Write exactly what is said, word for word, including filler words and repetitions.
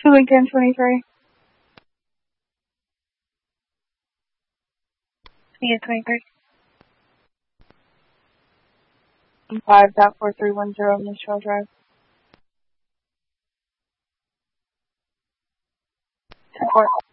Lincoln twenty-three. Yeah, twenty-three. Five dot four three one zero Michelle Drive. Support.